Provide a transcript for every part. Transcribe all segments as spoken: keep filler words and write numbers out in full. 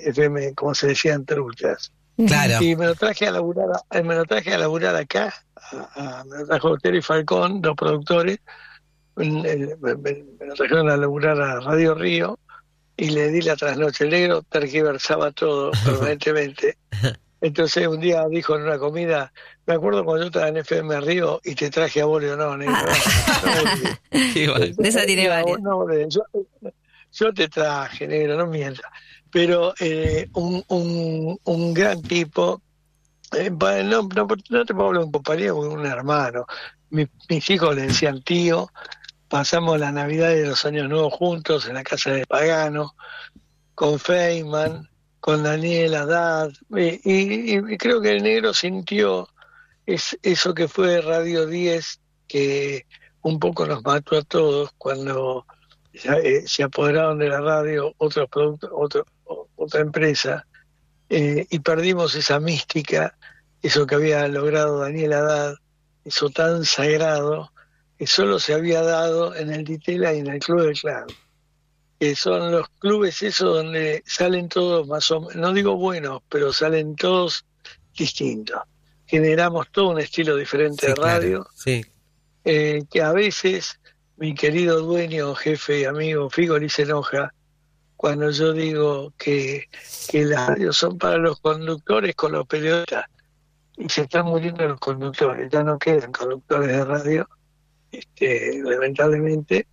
F M, como se decía en truchas. Claro. Y me lo traje a laburar, a- me lo traje a laburar acá, a, a- me lo trajo Otero y Falcón, dos productores, en- en- me, me- me lo trajeron a laburar a Radio Río, y le di la trasnoche. El negro tergiversaba todo permanentemente. Entonces un día dijo en una comida, me acuerdo cuando yo estaba en F M Río y te traje a Bolio, no, negro, no, no, no volví. Qué bueno. De esa tiene No, varias. no volví. Yo, yo te traje, negro, no mientas. Pero eh, un, un, un gran tipo, eh, pa- no, no, no te puedo hablar de un compañero, un hermano. Mi- mis hijos le decían tío, pasamos la Navidad y los Años Nuevos juntos en la casa de Pagano, con Feynman, con Daniel Haddad, y, y- y creo que el negro sintió es, eso que fue Radio diez, que un poco nos mató a todos cuando ya, eh, se apoderaron de la radio otros productos, otro, o- otra empresa, eh, y perdimos esa mística, eso que había logrado Daniel Haddad, eso tan sagrado, que solo se había dado en el Ditela y en el Club del Clan, que son los clubes esos donde salen todos más o menos, no digo buenos, pero salen todos distintos. Generamos todo un estilo diferente Sí, de claro. radio, Sí. eh, que a veces mi querido dueño, jefe y amigo Figoli se enoja cuando yo digo que, que las radios son para los conductores con los periodistas, y se están muriendo los conductores, ya no quedan conductores de radio, este, lamentablemente,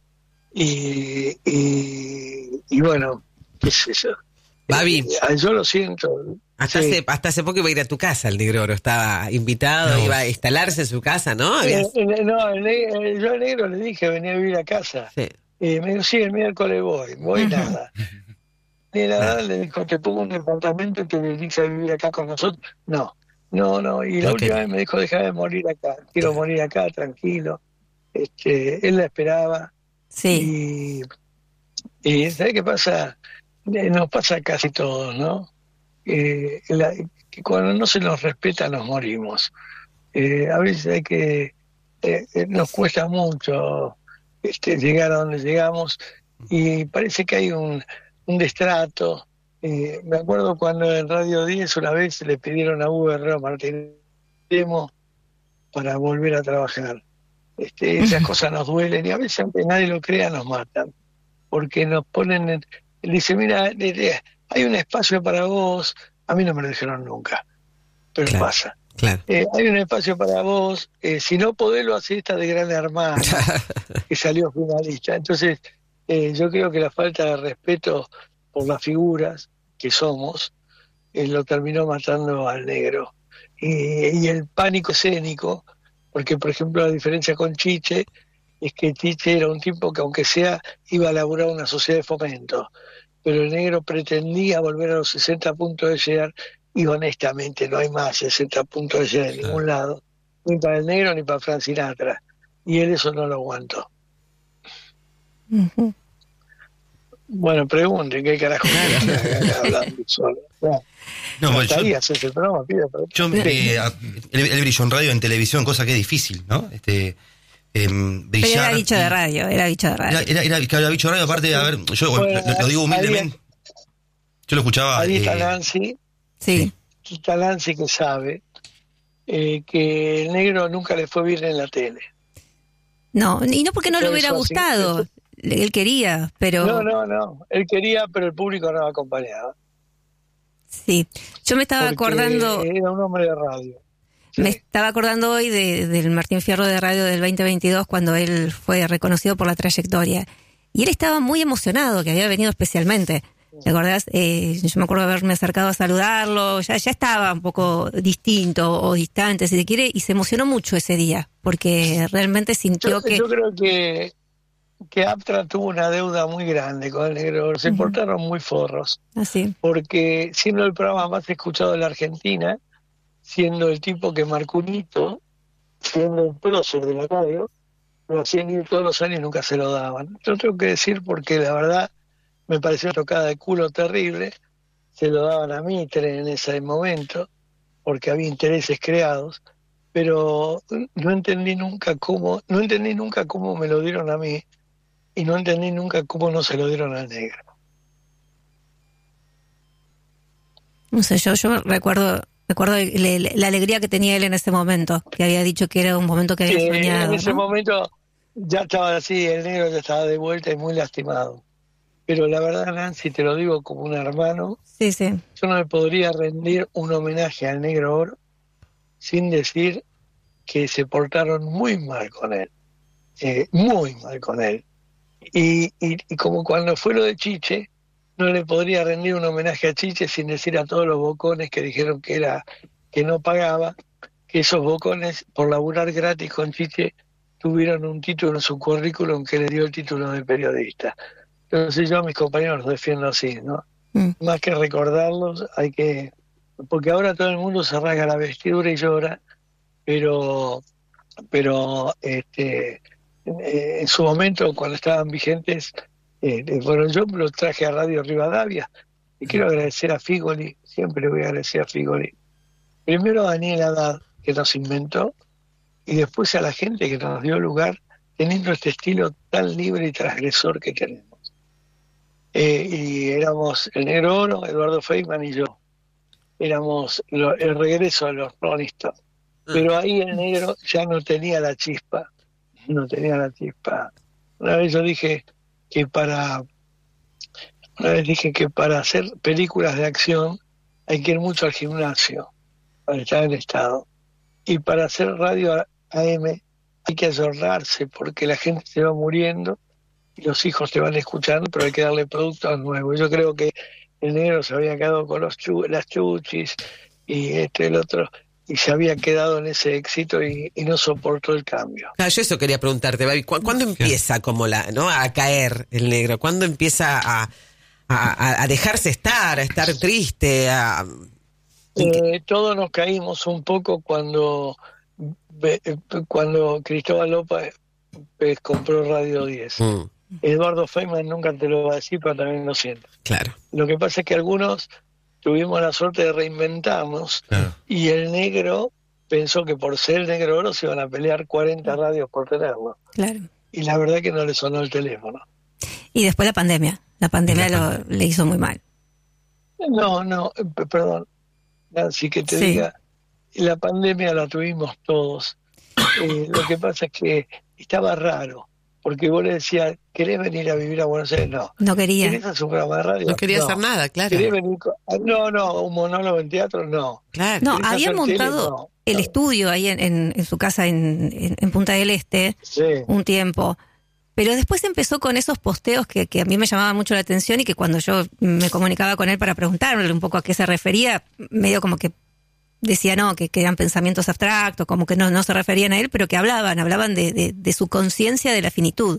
y, y, y bueno, qué sé yo. Babi, Eh, yo lo siento. hasta, Sí. hace, hasta hace poco iba a ir a tu casa el Negroro, estaba invitado, No. iba a instalarse en su casa, ¿no? Eh, Habías- eh, no, el ne- eh, yo al negro le dije venía a vivir a casa. Sí. Y me dijo, sí, el miércoles voy, voy nada. Y la Nada. verdad le dijo, te pongo un departamento y te venís a vivir acá con nosotros. No, no, no. Y la No última quería. vez me dijo, deja de morir acá, quiero morir acá, tranquilo. Este, él la esperaba. Sí. Y, y ¿sabes qué pasa? Eh, Nos pasa a casi todos, ¿no? Eh, la- que cuando no se nos respeta nos morimos. Eh, a veces hay que, eh, eh, nos cuesta mucho este, llegar a donde llegamos, y parece que hay un, un destrato. Eh, me acuerdo cuando en Radio diez una vez le pidieron a Hugo Herrero Martínez demo para volver a trabajar. Este, esas cosas nos duelen y a veces, aunque nadie lo crea, nos matan, porque nos ponen en, dice, mira, eh, eh, hay un espacio para vos. A mí no me lo dijeron nunca, pero Claro. pasa. Claro. Eh, hay un espacio para vos, eh, si no podés lo haces esta de Gran Hermano, que salió finalista. Entonces, eh, yo creo que la falta de respeto por las figuras que somos, eh, lo terminó matando al negro. Y, y el pánico escénico, porque por ejemplo la diferencia con Chiche es que Chiche era un tipo que aunque sea iba a laburar una sociedad de fomento, pero el negro pretendía volver a los sesenta puntos de llegar, y honestamente no hay más sesenta puntos de llegar en Claro. ningún lado, ni para el negro ni para Frank Sinatra, y él eso no lo aguantó. Ujú. Bueno, pregunten qué carajo estoy hablando solo. Bueno, No, bueno, yo, ahí haces el programa, pido perdón. yo, eh, a- él, él brilló en radio, en televisión, cosa que es difícil, ¿no? Este, em, Pero brillar. era bicho de y- radio, era bicho de radio. Era, era, era, claro, bicho radio, aparte, a ver, yo Bueno, lo, lo digo ahí- humildemente. Yo lo escuchaba. Ahí está eh, Nancy, Sí. está Nancy que sabe eh, que el negro nunca le fue bien en la tele. No, y no porque no le Eso hubiera sí, gustado. eso- Él quería, pero No, no, no. Él quería, pero el público no lo acompañaba. sí. Yo me estaba Porque acordando, era un hombre de radio. Sí. me estaba acordando hoy de, del Martín Fierro de Radio del veinte veintidós, cuando él fue reconocido por la trayectoria. Y él estaba muy emocionado, que había venido especialmente. ¿Te acordás? Eh, yo me acuerdo de haberme acercado a saludarlo, ya, ya estaba un poco distinto o distante, si se quiere, y se emocionó mucho ese día, porque realmente sintió Yo, que... yo creo que, que Aptra tuvo una deuda muy grande con el negro. Se Ujú. portaron muy forros, Así. porque siendo el programa más escuchado de la Argentina, siendo el tipo que marcó un hito, siendo el prócer de la radio, lo hacían ir todos los años y nunca se lo daban. Yo tengo que decir, porque la verdad me pareció tocada de culo terrible, se lo daban a Mitre en ese momento, porque había intereses creados, pero no entendí nunca cómo, no entendí nunca cómo me lo dieron a mí, y no entendí nunca cómo no se lo dieron al negro. No sé, yo, yo recuerdo recuerdo le, le, la alegría que tenía él en ese momento, que había dicho que era un momento que había Sí, soñado. en ese ¿no? momento ya estaba así, el negro ya estaba de vuelta y muy lastimado. Pero la verdad, Nancy, te lo digo como un hermano, Sí, sí. yo no me podría rendir un homenaje al Negro Oro sin decir que se portaron muy mal con él, eh, muy mal con él. Y, y, y como cuando fue lo de Chiche, no le podría rendir un homenaje a Chiche sin decir a todos los bocones que dijeron que era que no pagaba, que esos bocones, por laburar gratis con Chiche, tuvieron un título en su currículum que le dio el título de periodista. Entonces yo a mis compañeros los defiendo así, ¿no? Mm. Más que recordarlos, hay que... Porque ahora todo el mundo se rasga la vestidura y llora, pero, pero este, eh, en su momento, cuando estaban vigentes, eh, bueno, yo los traje a Radio Rivadavia y quiero agradecer a Figoli, siempre le voy a agradecer a Figoli. Primero a Daniel Haddad, que nos inventó, y después a la gente que nos dio lugar, teniendo este estilo tan libre y transgresor que tenemos. Eh, y éramos el Negro Oro, Eduardo Feynman y yo. Éramos lo, el regreso a los Rolling Stones. Pero ahí el negro ya no tenía la chispa, no tenía la chispa. Una vez yo dije que para, una vez dije que para hacer películas de acción hay que ir mucho al gimnasio para estar en estado. Y para hacer radio A M hay que ayornarse porque la gente se va muriendo y los hijos te van escuchando, pero hay que darle productos nuevos. Yo creo que el negro se había quedado con los chu, las chuchis y este el otro, y se había quedado en ese éxito y, y no soportó el cambio. Ah, yo eso quería preguntarte, Babi. ¿Cu- ¿Cuándo empieza como la, no, a caer el negro? ¿Cuándo empieza a, a, a dejarse estar, a estar triste? A... Eh, todos nos caímos un poco cuando cuando Cristóbal López compró Radio diez. Mm. Eduardo Feynman nunca te lo va a decir, pero también lo siento. Claro. Lo que pasa es que algunos tuvimos la suerte de reinventarnos, claro. Y el negro pensó que por ser el Negro Oro se iban a pelear cuarenta radios por tenerlo. Claro. Y la verdad que no le sonó el teléfono. Y después la pandemia. La pandemia La lo, pandemia. le hizo muy mal. No, no, p- perdón. Así que te Sí. diga, la pandemia la tuvimos todos. Eh, lo que pasa es que estaba raro, porque vos le decías, ¿querés venir a vivir a Buenos Aires? No. No quería. ¿Querés hacer un programa de radio? No quería hacer nada, claro. ¿Querés venir con- ah, No, no, un monólogo en teatro, no. Claro. No, ¿Querés habían hacer tele? montado No, el no. estudio ahí en, en, en su casa en, en, en Punta del Este Sí. un tiempo. Pero después empezó con esos posteos que, que a mí me llamaban mucho la atención y que cuando yo me comunicaba con él para preguntarle un poco a qué se refería, medio como que decía no, que, que eran pensamientos abstractos, como que no, no se referían a él, pero que hablaban, hablaban de, de, de su conciencia de la finitud.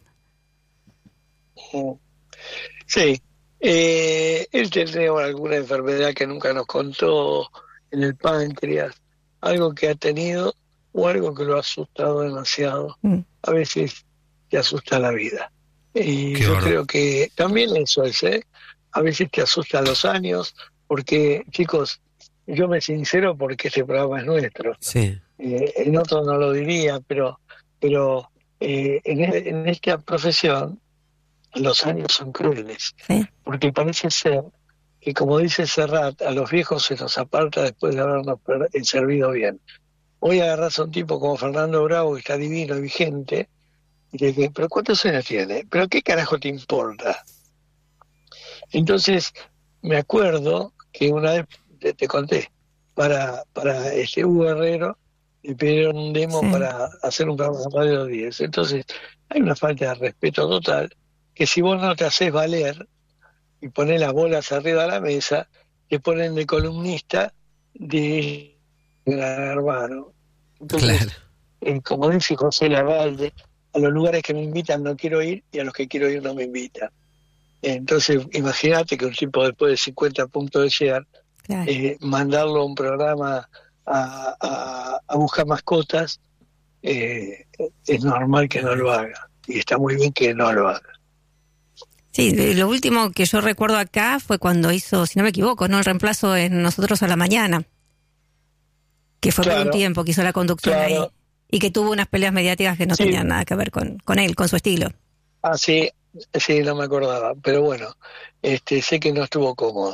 Sí, eh, él tenía alguna enfermedad que nunca nos contó en el páncreas, algo que ha tenido o algo que lo ha asustado demasiado. Mm. A veces te asusta la vida. Y Qué yo horror. creo que también eso es, ¿eh? A veces te asustan los años, porque, chicos, yo me sincero porque este programa es nuestro. Sí. Eh, en otro no lo diría, pero, pero eh, en, e- en esta profesión los años son crueles, Sí. porque parece ser que, como dice Serrat, a los viejos se nos aparta después de habernos per- eh, servido bien. Hoy agarrás a un tipo como Fernando Bravo, que está divino y vigente, y te dice, ¿pero cuántos años tiene? ¿Pero qué carajo te importa? Entonces, me acuerdo que una vez te, te conté, para, para este Hugo Herrero, le pidieron un demo Sí. para hacer un programa de Radio diez. Entonces, hay una falta de respeto total, que si vos no te haces valer y pones las bolas arriba de la mesa, te ponen de columnista de Gran Hermano. Entonces, Claro. eh, como dice José Larralde, a los lugares que me invitan no quiero ir y a los que quiero ir no me invitan. Entonces, imagínate que un tipo después de cincuenta puntos de llegar, Claro. eh, mandarlo a un programa a, a, a buscar mascotas, eh, es normal que no lo haga. Y está muy bien que no lo haga. Sí, de- lo último que yo recuerdo acá fue cuando hizo, si no me equivoco, no el reemplazo en Nosotros a la Mañana, que fue por Claro. un tiempo que hizo la conducción Claro. ahí y que tuvo unas peleas mediáticas que no Sí. tenían nada que ver con, con él, con su estilo. Ah, sí, sí, no me acordaba. Pero bueno, este, sé que no estuvo cómodo.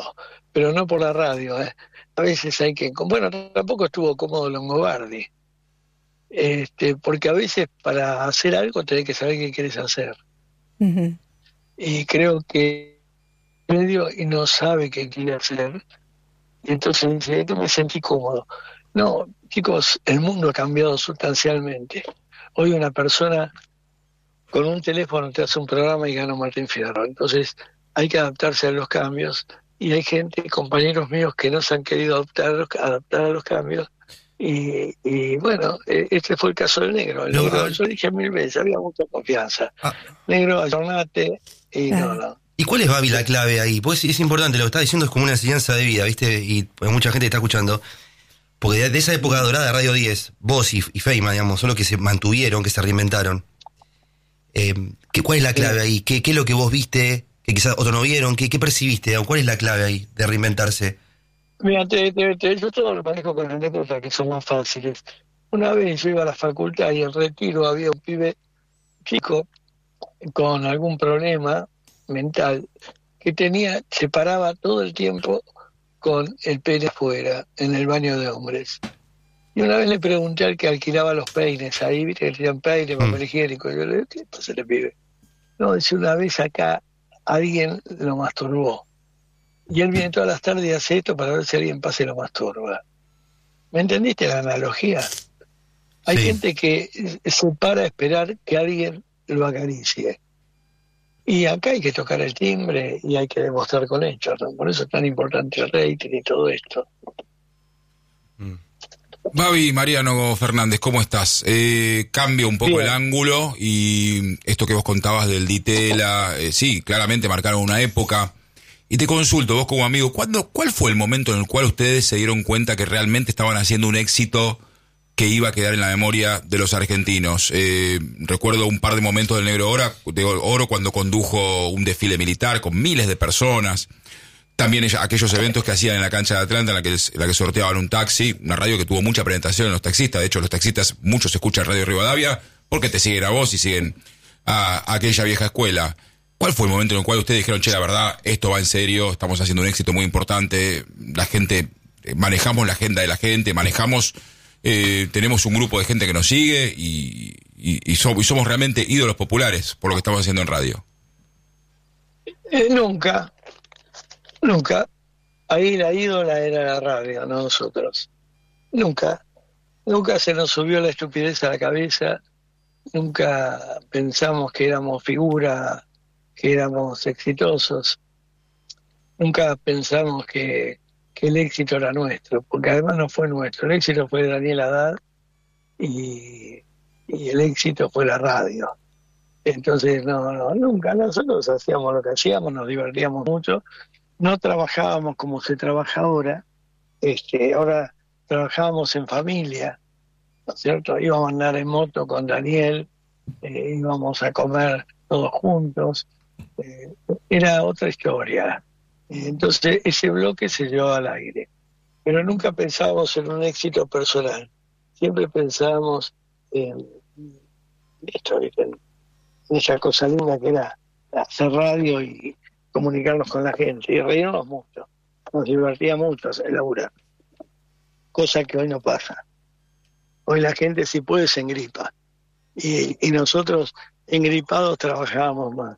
pero no por la radio, ¿eh? A veces hay que... Bueno, tampoco estuvo cómodo Longobardi, este, porque a veces para hacer algo tenés que saber qué quieres hacer. Ujú. Y creo que medio y no sabe qué quiere hacer, y entonces dice, que me sentí cómodo. No, chicos, el mundo ha cambiado sustancialmente. Hoy una persona con un teléfono te hace un programa y gana Martín Fierro. Entonces hay que adaptarse a los cambios, y hay gente, compañeros míos, que no se han querido adaptar, adaptar a los cambios. Y, y bueno, eh, este fue el caso del Negro. El No, Negro, ah. yo dije mil veces, había mucha confianza. Ah. Negro, ayornate, y Claro. no, no. ¿Y cuál es, Babi, la clave ahí? Pues es importante, lo que estás diciendo es como una enseñanza de vida, ¿viste? Y pues, mucha gente está escuchando. Porque de, de esa época dorada de Radio diez, vos y, y Feynman, digamos, son los que se mantuvieron, que se reinventaron. Eh, ¿qué, ¿Cuál es la clave ahí? ¿Qué, ¿Qué es lo que vos viste, que quizás otros no vieron? ¿Qué, qué percibiste? ¿Cuál es la clave ahí de reinventarse? Mira, te, te, te- yo todo lo manejo con anécdotas que son más fáciles. Una vez yo iba a la facultad y en Retiro había un pibe chico con algún problema mental que tenía, se paraba todo el tiempo con el pene fuera, en el baño de hombres. Y una vez le pregunté al que alquilaba los peines ahí, viste que tenían peine, papel higiénico, y yo le digo, ¿qué pasa le pibe? No, dice, una vez acá alguien lo masturbó. Y él viene todas las tardes y hace esto para ver si alguien pasa y lo masturba. ¿Me entendiste la analogía? Hay Sí. gente que se para a esperar que alguien lo acaricie. Y acá hay que tocar el timbre y hay que demostrar con hechos, ¿no? Por eso es tan importante el rating y todo esto. Babi, Mariano Fernández, ¿cómo estás? Eh, cambio un poco Bien. el ángulo y esto que vos contabas del Ditela, eh, sí, claramente marcaron una época. Y te consulto, vos como amigo, ¿cuándo, ¿cuál fue el momento en el cual ustedes se dieron cuenta que realmente estaban haciendo un éxito que iba a quedar en la memoria de los argentinos? Eh, recuerdo un par de momentos del Negro Oro, de Oro cuando condujo un desfile militar con miles de personas. También ella- aquellos eventos que hacían en la cancha de Atlanta en la que, en la que sorteaban un taxi, una radio que tuvo mucha presentación en los taxistas. De hecho, los taxistas, muchos escuchan Radio Rivadavia porque te siguen a vos y siguen a, a aquella vieja escuela. ¿Cuál fue el momento en el cual ustedes dijeron, che, la verdad, esto va en serio, estamos haciendo un éxito muy importante, la gente, eh, manejamos la agenda de la gente, manejamos, eh, tenemos un grupo de gente que nos sigue y, y, y, so- y somos realmente ídolos populares por lo que estamos haciendo en radio? Eh, nunca, nunca. Ahí la ídola era la radio, no nosotros. Nunca. Nunca se nos subió la estupidez a la cabeza. Nunca pensamos que éramos figura, que éramos exitosos. Nunca pensamos que, que el éxito era nuestro, porque además no fue nuestro. El éxito fue de Daniel Haddad y, y el éxito fue la radio. Entonces, no, no, nunca. Nosotros hacíamos lo que hacíamos, nos divertíamos mucho. No trabajábamos como se trabaja ahora. Este, ahora trabajábamos en familia, ¿no es cierto? Íbamos a andar en moto con Daniel, eh, íbamos a comer todos juntos. Eh, era otra historia. Eh, Entonces, ese bloque se llevaba al aire. Pero nunca pensábamos en un éxito personal. Siempre pensábamos en esto, ¿viste? en esa cosa linda que era hacer radio y comunicarnos con la gente y reírnos mucho. Nos divertía mucho hacer laburar. Cosa que hoy no pasa. Hoy la gente, si puede, se engripa. Y, y nosotros, engripados, trabajábamos más.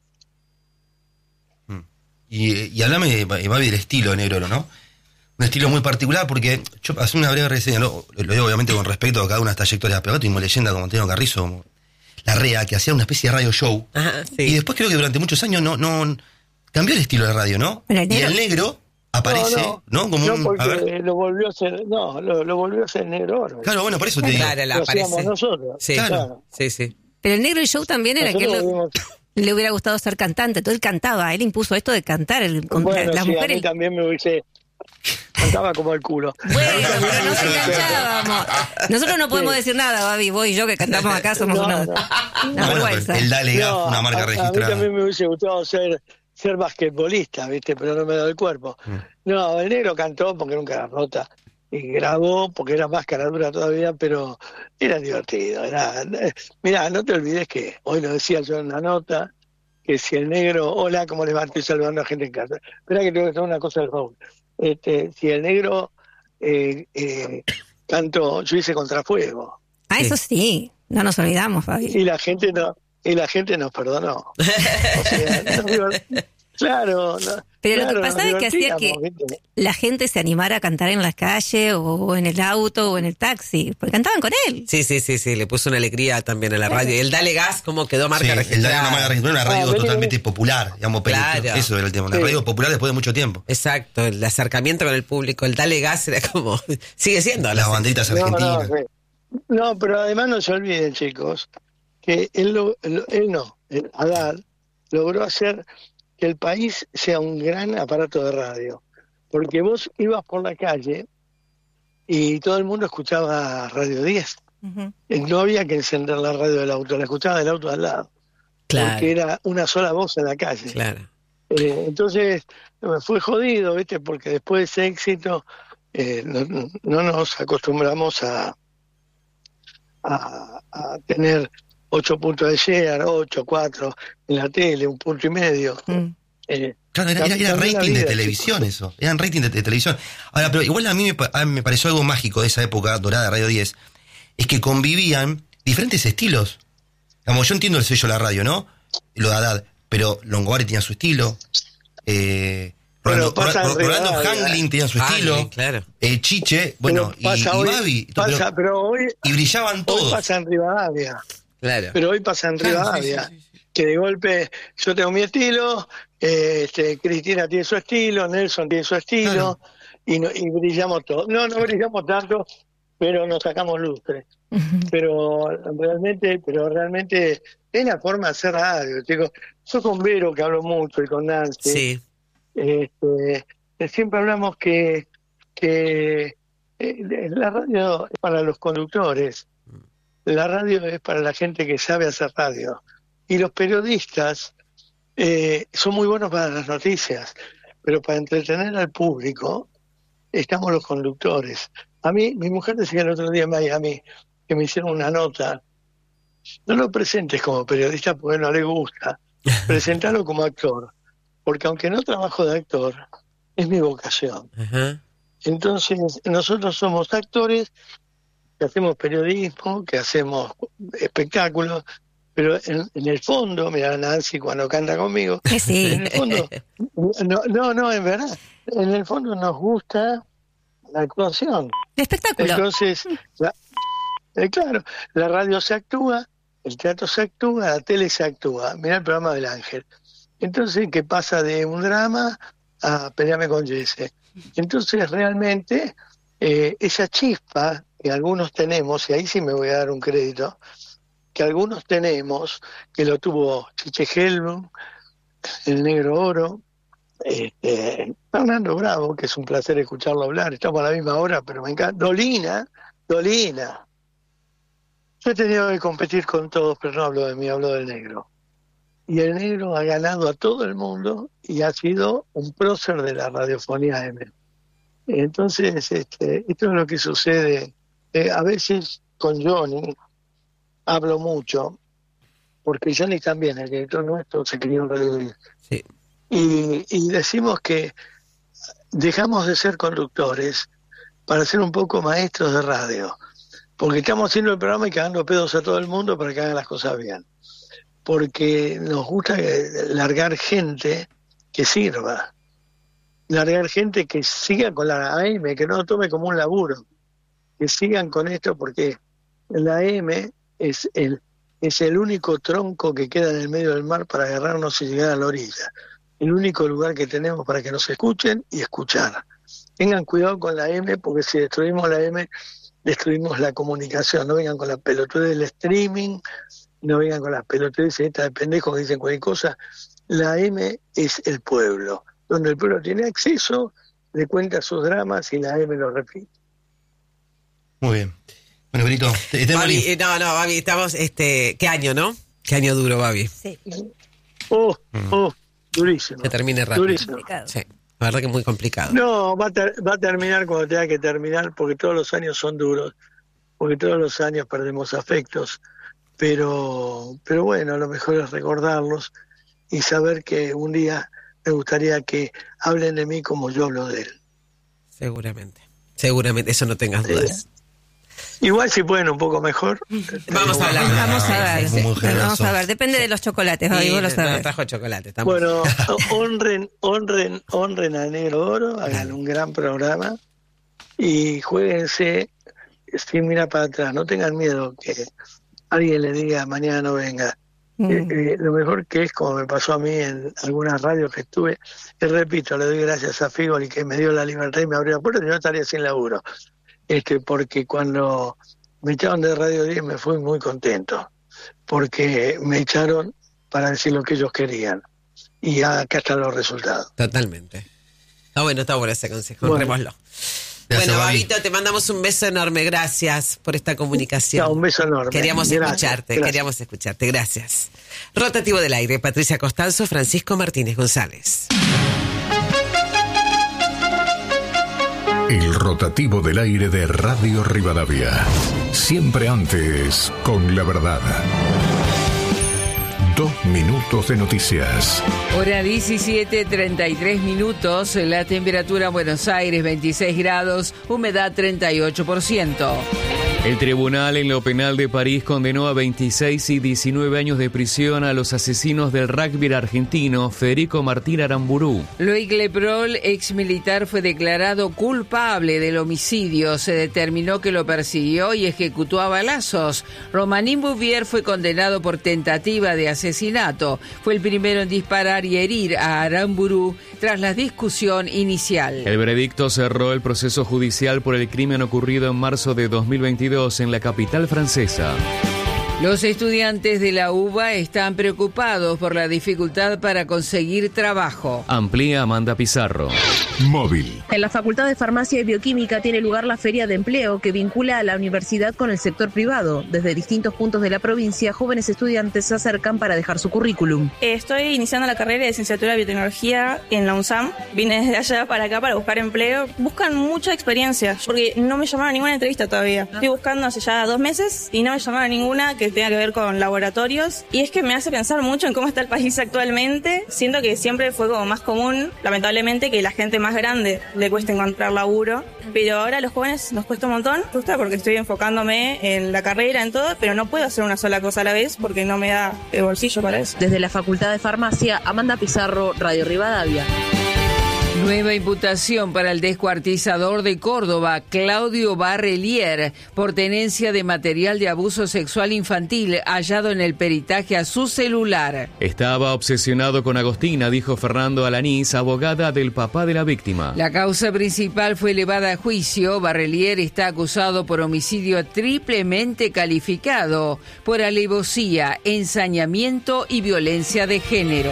Y, y hablame, Babi, del estilo de Negro Oro, ¿no? Un estilo muy particular porque yo hace una breve reseña, lo, lo digo obviamente con respecto a cada una de estas trayectorias, pero acá tuvimos leyenda como Antonio Carrizo, como La Rea, que hacía una especie de radio show. Ajá, sí. Y después creo que durante muchos años no, no cambió el estilo de radio, ¿no? Pero el Y negro- el negro aparece, ¿no? no, Como no, un, porque a ver, lo volvió a hacer, no, lo, lo volvió a hacer Negro Oro. claro, bueno, por eso te digo. Claro, la Lo hacíamos aparece. nosotros. Sí, Claro. sí, sí. Pero el Negro y Show también era que Nosotros él vimos- le hubiera gustado ser cantante, entonces él cantaba, él impuso esto de cantar, el, con- bueno, las sí, a mujeres... mí también me hubiese... Cantaba como el culo. Bueno, pero nos enganchábamos. Nosotros no podemos Sí. decir nada, Babi, vos y yo que cantamos acá somos No, una, no. una Bueno, vergüenza. el Dale Gaf, No, una marca a, a mí registrada. también me hubiese gustado ser ser basquetbolista, ¿viste? Pero no me da el cuerpo. Mm. No, el Negro cantó porque nunca era rota. Y grabó porque era más cara dura todavía, pero era divertido. Era, mirá, no te olvides que, hoy lo decía yo en la nota, que si el Negro, hola, ¿cómo les va? Estoy saludando a gente en casa. Esperá que tengo que hacer una cosa del Raúl. este, si el negro eh, eh, cantó, yo hice Contrafuego. Ah, Sí. eso sí, no nos olvidamos, Fabi. Y la gente no, y la gente nos perdonó. O sea, nos divert- claro, no, Pero lo claro, que pasaba nos es que hacía que divertíamos, ¿viste? la gente se animara a cantar en la calle o en el auto o en el taxi, porque cantaban con él. Sí, sí, sí, sí, le puso una alegría también a la radio. Y el Dale Gas, como quedó marca Sí, el registrada. Dale una marca registrada, una radio Ah, vení, totalmente vení. popular, digamos, pero Claro. eso era el tema, una Sí. radio popular después de mucho tiempo. Exacto, el acercamiento con el público, el Dale Gas era como, sigue siendo. Las banderitas No, argentinas. no, sí. No, pero además no se olviden, chicos, que él, lo- lo- él no, él, Haddad, logró hacer que el país sea un gran aparato de radio. Porque vos ibas por la calle y todo el mundo escuchaba Radio diez. Ujú. Y no había que encender la radio del auto, la escuchaba del auto al lado. Claro, Porque era una sola voz en la calle. claro. Eh, entonces, me fue jodido, ¿viste? Porque después de ese éxito, eh, no, no nos acostumbramos a, a, a tener ocho puntos de share, ocho, cuatro en la tele, un punto y medio. Mm. Eh, Claro, era, era- era cambió la rating de vida, televisión eso. Eran rating de, de televisión. Ahora, pero igual a mí me, pa- a mí me pareció algo mágico de esa época dorada de Radio diez. Es que convivían diferentes estilos. Como yo entiendo el sello de la radio, ¿no? Lo de Haddad. Pero Longobardi tenía su estilo. Eh, Bueno, Rolando, pasa Ro- en Rolando Rivadavia. Hanglin tenía su Hanglin, estilo. claro. Eh, Chiche, bueno, pero y, pasa y hoy- Babi. pasa, pero- pero hoy, y brillaban hoy todos. pasa en Rivadavia. Claro. Pero hoy pasa en Claro, sí, Rivadavia. sí, sí, sí. Que de golpe yo tengo mi estilo, eh, este, Cristina tiene su estilo, Nelson tiene su estilo, Claro. y, no- y brillamos todos. No, no brillamos tanto, pero nos sacamos lustre. Ujú. Pero realmente, pero realmente es la forma de hacer radio, chicos. Yo con Vero, que hablo mucho, y con Nancy, Sí, este, eh, siempre hablamos que, que eh, la radio es para los conductores, la radio es para la gente que sabe hacer radio. Y los periodistas eh, son muy buenos para las noticias, pero para entretener al público estamos los conductores. A mí, mi mujer decía el otro día en Miami que me hicieron una nota. No lo presentes como periodista porque no le gusta, presentalo como actor, porque aunque no trabajo de actor, es mi vocación. ajá. Entonces, nosotros somos actores que hacemos periodismo, que hacemos espectáculos, pero en, en el fondo, mira Nancy cuando canta conmigo, Que sí. en el fondo, no, no, no, en verdad, en el fondo nos gusta la actuación. El espectáculo. Entonces, la- eh, claro, la radio se actúa, el teatro se actúa, la tele se actúa. Mira el programa del Ángel. Entonces, que pasa de un drama a Peleame con Jesse. Entonces, realmente, eh, esa chispa que algunos tenemos, y ahí sí me voy a dar un crédito, que algunos tenemos, que lo tuvo Chiche Helblum, el Negro Oro, este, Fernando Bravo, que es un placer escucharlo hablar, estamos a la misma hora, pero me encanta. Dolina, Dolina. Yo he tenido que competir con todos, pero no hablo de mí, hablo del negro. Y el negro ha ganado a todo el mundo y ha sido un prócer de la radiofonía M. Entonces, este, esto es lo que sucede. Eh, a veces con Johnny hablo mucho, porque Johnny también, el director nuestro, se crió en Radio diez. Sí. Y, y decimos que dejamos de ser conductores para ser un poco maestros de radio, porque estamos haciendo el programa y cagando pedos a todo el mundo para que hagan las cosas bien, porque nos gusta eh, largar gente que sirva, largar gente que siga con la A M, que no lo tome como un laburo, que sigan con esto, porque la A M es el, es el único tronco que queda en el medio del mar para agarrarnos y llegar a la orilla. El único lugar que tenemos para que nos escuchen y escuchar. Tengan cuidado con la M, porque si destruimos la M, destruimos la comunicación. No vengan con la pelotudez del streaming, no vengan con las pelotudeces estas de pendejos que dicen cualquier cosa. La M es el pueblo, donde el pueblo tiene acceso, le cuenta sus dramas y la M lo repite. Muy bien. Bueno, Benito, te, te Babi, morí. eh, no, no, Babi, estamos, este, ¿qué año, no? ¿Qué año duro, Babi? Sí, Oh, oh, durísimo. Que termine rápido. Durísimo. complicado. Sí, la verdad que es muy complicado. No, va a, ter- va a terminar cuando tenga que terminar, porque todos los años son duros, porque todos los años perdemos afectos, pero, pero bueno, lo mejor es recordarlos y saber que un día me gustaría que hablen de mí como yo hablo de él. Seguramente. Seguramente, eso no tengas dudas. Igual si pueden un poco mejor. Vamos a hablar. Vamos a ver. Sí, sí. Muy generoso. Vamos a ver. Depende de los chocolates. Javi, vos lo no, sabés. trajo chocolate. Estamos. Bueno, honren, honren, honren a Negro Oro, hagan un gran programa y jueguense sin mirar para atrás. No tengan miedo que alguien le diga mañana no venga. Mm. Eh, eh, lo mejor que es, como me pasó a mí en algunas radios que estuve, y repito, le doy gracias a Figoli que me dio la libertad y me abrió la puerta, y yo estaría sin laburo. Este, porque cuando me echaron de Radio diez me fui muy contento, porque me echaron para decir lo que ellos querían, y acá están los resultados. Totalmente. Está bueno, está bueno ese consejo, Bueno. honrémoslo. Gracias, Bueno, Babi. Babito, te mandamos un beso enorme, gracias por esta comunicación. No, un beso enorme. Queríamos Gracias, escucharte, gracias. queríamos escucharte, gracias. Rotativo del aire, Patricia Costanzo, Francisco Martínez González. El rotativo del aire de Radio Rivadavia. Siempre antes, con la verdad. Dos minutos de noticias. Hora diecisiete, treinta y tres minutos. La temperatura en Buenos Aires, veintiséis grados, humedad treinta y ocho por ciento. El tribunal en lo penal de París condenó a veintiséis y diecinueve años de prisión a los asesinos del rugby argentino Federico Martín Aramburu. Loic Leprol, ex militar, fue declarado culpable del homicidio. Se determinó que lo persiguió y ejecutó a balazos. Romain Bouvier fue condenado por tentativa de asesinato. Fue el primero en disparar y herir a Aramburu tras la discusión inicial. El veredicto cerró el proceso judicial por el crimen ocurrido en marzo de dos mil veintidós en la capital francesa. Los estudiantes de la U B A están preocupados por la dificultad para conseguir trabajo. Amplía Amanda Pizarro. Móvil. En la Facultad de Farmacia y Bioquímica tiene lugar la Feria de Empleo que vincula a la universidad con el sector privado. Desde distintos puntos de la provincia, jóvenes estudiantes se acercan para dejar su currículum. Estoy iniciando la carrera de licenciatura de biotecnología en la UNSAM. Vine desde allá para acá para buscar empleo. Buscan mucha experiencia, porque no me llamaron a ninguna entrevista todavía. Estoy buscando hace ya dos meses y no me llamaron a ninguna que tenga que ver con laboratorios. Y es que me hace pensar mucho en cómo está el país actualmente. Siento que siempre fue como más común, lamentablemente, que la gente más grande le cuesta encontrar laburo, pero ahora a los jóvenes nos cuesta un montón, justo porque estoy enfocándome en la carrera, en todo, pero no puedo hacer una sola cosa a la vez porque no me da el bolsillo para eso. Desde la Facultad de Farmacia, Amanda Pizarro, Radio Rivadavia. Nueva imputación para el descuartizador de Córdoba, Claudio Barrelier, por tenencia de material de abuso sexual infantil hallado en el peritaje a su celular. Estaba obsesionado con Agostina, dijo Fernando Alanís, abogada del papá de la víctima. La causa principal fue elevada a juicio. Barrelier está acusado por homicidio triplemente calificado por alevosía, ensañamiento y violencia de género.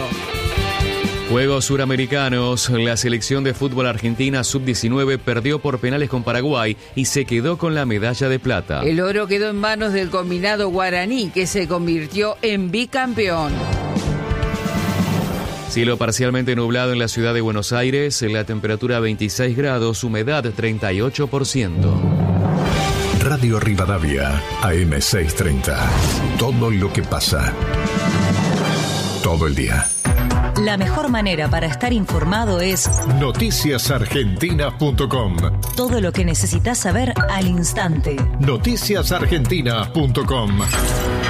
Juegos Suramericanos, la selección de fútbol argentina sub diecinueve perdió por penales con Paraguay y se quedó con la medalla de plata. El oro quedó en manos del combinado guaraní, que se convirtió en bicampeón. Cielo parcialmente nublado en la ciudad de Buenos Aires, la temperatura veintiséis grados, humedad treinta y ocho por ciento. Radio Rivadavia, A M seiscientos treinta. Todo lo que pasa. Todo el día. La mejor manera para estar informado es noticias argentinas punto com. Todo lo que necesitas saber al instante. noticias argentinas punto com.